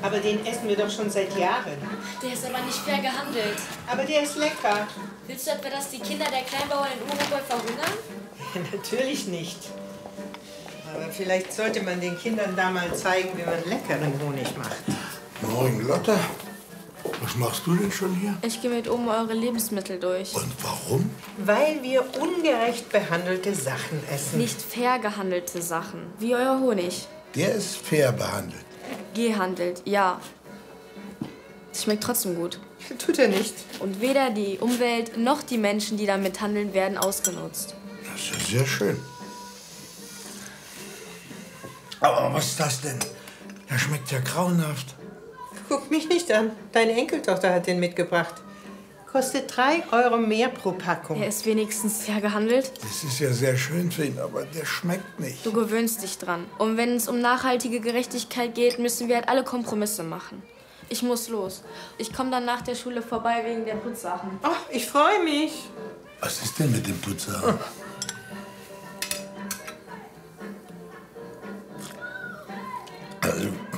Aber den essen wir doch schon seit Jahren. Der ist aber nicht fair gehandelt. Aber der ist lecker. Willst du etwa, dass die Kinder der Kleinbauern in Uruguay verhungern? Natürlich nicht. Aber vielleicht sollte man den Kindern da mal zeigen, wie man leckeren Honig macht. Moin, Lotta. Was machst du denn schon hier? Ich gehe mit oben eure Lebensmittel durch. Und warum? Weil wir ungerecht behandelte Sachen essen. Nicht fair gehandelte Sachen, wie euer Honig. Der ist fair behandelt. Gehandelt, ja. Es schmeckt trotzdem gut. Tut er nicht. Und weder die Umwelt noch die Menschen, die damit handeln, werden ausgenutzt. Das ist ja sehr schön. Aber was ist das denn? Der schmeckt ja grauenhaft. Guck mich nicht an. Deine Enkeltochter hat den mitgebracht. Kostet 3 Euro mehr pro Packung. Er ist wenigstens fair gehandelt. Das ist ja sehr schön für ihn, aber der schmeckt nicht. Du gewöhnst dich dran. Und wenn es um nachhaltige Gerechtigkeit geht, müssen wir halt alle Kompromisse machen. Ich muss los. Ich komme dann nach der Schule vorbei wegen der Putzsachen. Ach, ich freue mich. Was ist denn mit dem Putzer? Also,